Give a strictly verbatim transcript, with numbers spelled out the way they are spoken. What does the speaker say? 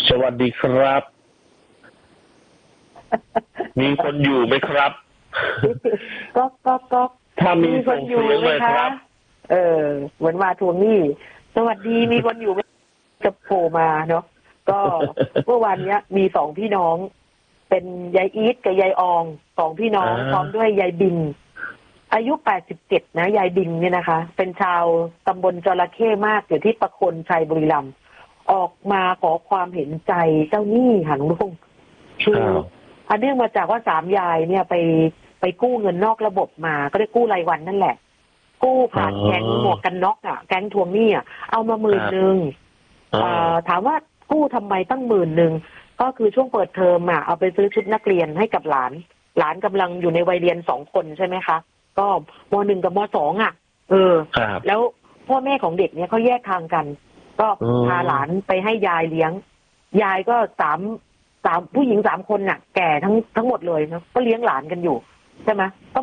สวัสดีครับมีคนอยู่ไหมครับก็ก็ก็ถ้ามีคนอยู่ไหมครับเออเหมือนมาทวงหนี้สวัสดีมีคนอยู่ไหมจะโผล่มาเนาะก็เมื่อวานนี้มีสองพี่น้องเป็นยายอีทกับยายอองสองพี่น้องพร้อมด้วยยายบินอายุแปดสิบเจ็ดนะยายบินเนี่ยนะคะเป็นชาวตำบลจระเข้มากอยู่ที่ประโคนชัยบุรีรัมย์ออกมาขอความเห็นใจเจ้าหนี้ค่ะลุงคืออันเนื่องมาจากว่าสามยายเนี่ยไปไปกู้เงินนอกระบบมาก็ได้กู้รายวันนั่นแหละกู้ผ่านแก๊งหมวกกันน็อกอ่ะแก๊งทวงหนี้อ่ะเอามาหมื่นหนึ่งถามว่ากู้ทำไมตั้งหมื่นหนึ่งก็คือช่วงเปิดเทอมอ่ะเอาไปซื้อชุดนักเรียนให้กับหลานหลานกำลังอยู่ในวัยเรียนสองคนใช่ไหมคะก็มหนึ่งกับมสองอ่ะเออแล้วพ่อแม่ของเด็กเนี่ยเขาแยกทางกันก็พาหลานไปให้ยายเลี้ยงยายก็สามสามผู้หญิงสามคนน่ะแก่ทั้งทั้งหมดเลยนะก็เลี้ยงหลานกันอยู่ใช่ไหมก็